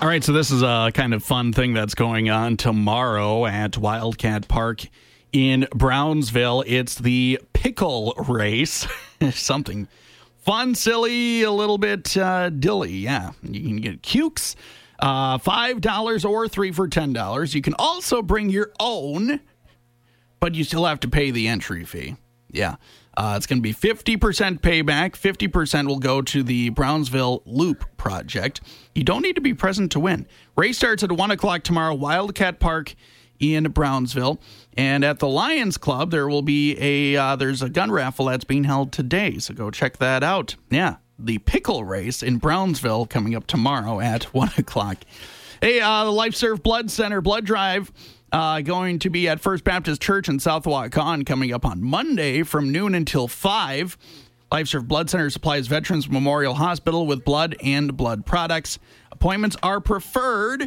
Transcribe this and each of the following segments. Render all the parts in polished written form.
All right, so this is a kind of fun thing that's going on tomorrow at Wildcat Park in Brownsville. It's the pickle race. Something fun, silly, a little bit dilly. Yeah, you can get cukes, $5 or 3 for $10. You can also bring your own, but you still have to pay the entry fee. Yeah. It's going to be 50% payback. 50% will go to the Brownsville Loop Project. You don't need to be present to win. Race starts at 1 o'clock tomorrow, Wildcat Park in Brownsville. And at the Lions Club, there will be there's a gun raffle that's being held today. So go check that out. Yeah, the pickle race in Brownsville coming up tomorrow at 1 o'clock. Hey, the LifeServe Blood Center Blood Drive going to be at First Baptist Church in South Waukon coming up on Monday from noon until 5. LifeServe Blood Center supplies Veterans Memorial Hospital with blood and blood products. Appointments are preferred.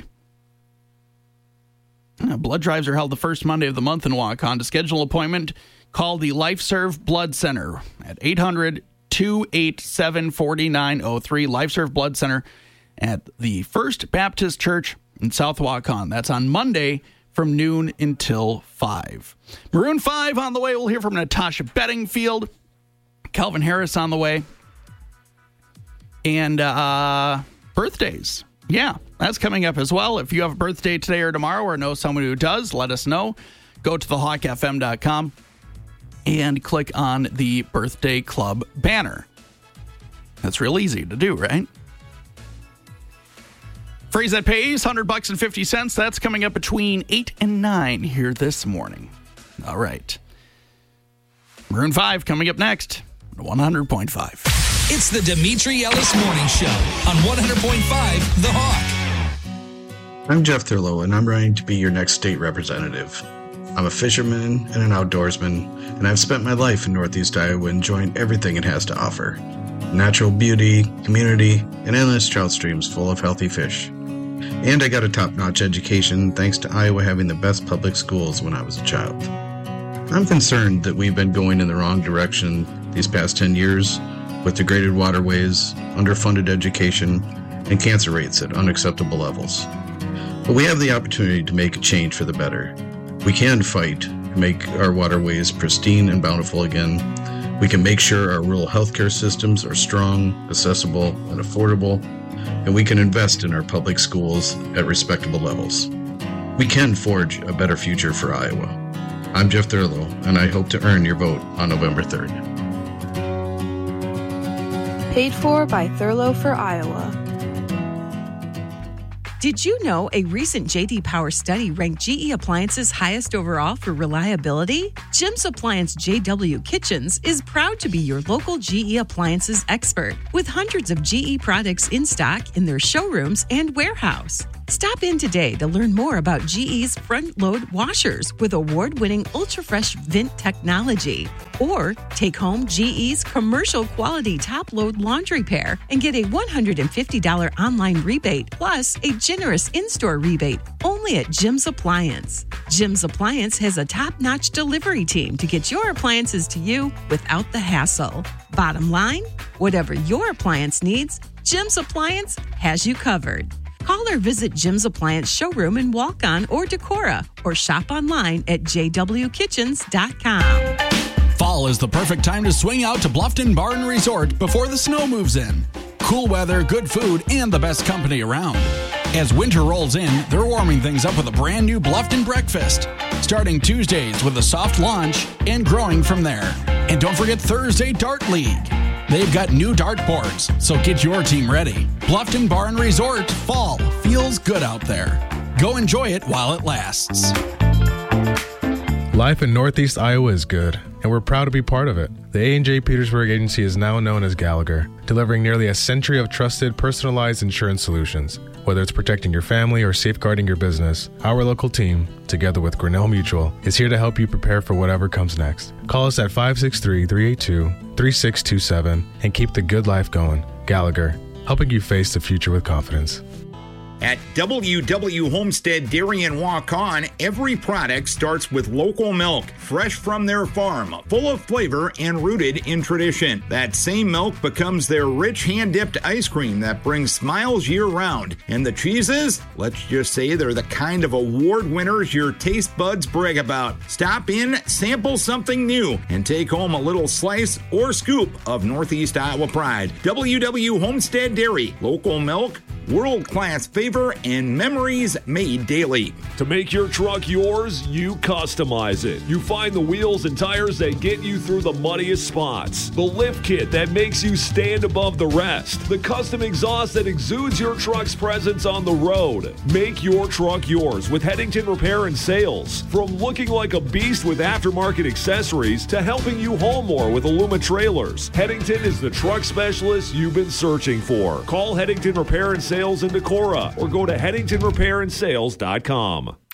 Blood drives are held the first Monday of the month in Waukon. To schedule an appointment, call the LifeServe Blood Center at 800-287-4903. LifeServe Blood Center at the First Baptist Church in South Waukon. That's on Monday from noon until 5. Maroon 5 on the way. We'll hear from Natasha Bedingfield. Calvin Harris on the way. And birthdays. Yeah, that's coming up as well. If you have a birthday today or tomorrow or know someone who does, let us know. Go to thehawkfm.com and click on the birthday club banner. That's real easy to do, right? Phrase that pays, $100.50. That's coming up between 8 and 9 here this morning. All right. Maroon 5 coming up next, 100.5. It's the Dimitri Ellis Morning Show on 100.5 The Hawk. I'm Jeff Thurlow, and I'm running to be your next state representative. I'm a fisherman and an outdoorsman, and I've spent my life in Northeast Iowa enjoying everything it has to offer. Natural beauty, community, and endless trout streams full of healthy fish. And I got a top-notch education thanks to Iowa having the best public schools when I was a child. I'm concerned that we've been going in the wrong direction these past 10 years with degraded waterways, underfunded education, and cancer rates at unacceptable levels. But we have the opportunity to make a change for the better. We can fight to make our waterways pristine and bountiful again. We can make sure our rural healthcare systems are strong, accessible, and affordable, and we can invest in our public schools at respectable levels. We can forge a better future for Iowa. I'm Jeff Thurlow, and I hope to earn your vote on November 3rd. Paid for by Thurlow for Iowa. Did you know a recent J.D. Power study ranked GE Appliances highest overall for reliability? Jim's Appliance JW Kitchens is proud to be your local GE Appliances expert with hundreds of GE products in stock in their showrooms and warehouse. Stop in today to learn more about GE's front-load washers with award-winning ultra-fresh vent technology. Or take home GE's commercial-quality top-load laundry pair and get a $150 online rebate plus a generous in-store rebate only at Jim's Appliance. Jim's Appliance has a top-notch delivery team to get your appliances to you without the hassle. Bottom line, whatever your appliance needs, Jim's Appliance has you covered. Call or visit Jim's Appliance showroom in Waukon or Decorah, or shop online at jwkitchens.com. Fall is the perfect time to swing out to Bluffton Bar and Resort before the snow moves in. Cool weather, good food, and the best company around. As winter rolls in, they're warming things up with a brand new Bluffton breakfast. Starting Tuesdays with a soft launch and growing from there. And don't forget Thursday Dart League. They've got new dartboards, so get your team ready. Bluffton Bar and Resort, fall feels good out there. Go enjoy it while it lasts. Life in Northeast Iowa is good, and we're proud to be part of it. The A&J Petersburg Agency is now known as Gallagher, delivering nearly a century of trusted, personalized insurance solutions. Whether it's protecting your family or safeguarding your business, our local team, together with Grinnell Mutual, is here to help you prepare for whatever comes next. Call us at 563-382-3627 and keep the good life going. Gallagher, helping you face the future with confidence. At WW Homestead Dairy and Waukon, every product starts with local milk, fresh from their farm, full of flavor and rooted in tradition. That same milk becomes their rich hand-dipped ice cream that brings smiles year-round. And the cheeses? Let's just say they're the kind of award winners your taste buds brag about. Stop in, sample something new, and take home a little slice or scoop of Northeast Iowa pride. WW Homestead Dairy, local milk, world-class flavor, and memories made daily. To make your truck yours, you customize it. You find the wheels and tires that get you through the muddiest spots. The lift kit that makes you stand above the rest. The custom exhaust that exudes your truck's presence on the road. Make your truck yours with Headington Repair and Sales. From looking like a beast with aftermarket accessories to helping you haul more with Aluma trailers, Headington is the truck specialist you've been searching for. Call Headington Repair and Sales in Decorah or go to HeadingtonRepairandSales.com.